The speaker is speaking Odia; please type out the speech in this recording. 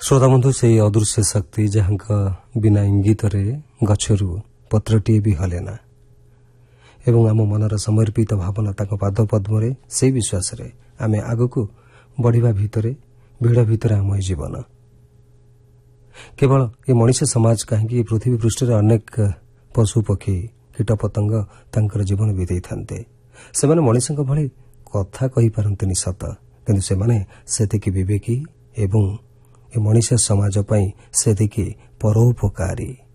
ଶ୍ରୋତାବନ୍ଧୁ ସେହି ଅଦୃଶ୍ୟ ଶକ୍ତି ଯାହାଙ୍କ ବିନା ଇଙ୍ଗିତରେ ଗଛରୁ ପତ୍ରଟିଏ ବି ହଲେନା ଏବଂ ଆମ ମନର ସମର୍ପିତ ଭାବନା ତାଙ୍କ ପାଦ ପଦ୍ମରେ ସେହି ବିଶ୍ୱାସରେ ଆମେ ଆଗକୁ ବଢ଼ିବା ଭିତରେ ଭିଡ଼ ଭିତରେ ଆମ ଏ ଜୀବନ। କେବଳ ଏ ମଣିଷ ସମାଜ କାହିଁକି ଏ ପୃଥିବୀ ପୃଷ୍ଠରେ ଅନେକ ପଶୁ ପକ୍ଷୀ କୀଟପତଙ୍ଗ ତାଙ୍କର ଜୀବନ ବିତେଇଥାନ୍ତି। ସେମାନେ ମଣିଷଙ୍କ ଭଳି କଥା କହିପାରନ୍ତିନି ସତ, କିନ୍ତୁ ସେମାନେ ସେତିକି ବିବେକୀ ଏବଂ ଏ ମଣିଷ ସମାଜ ପାଇଁ ସେତିକି ପରୋପକାରୀ।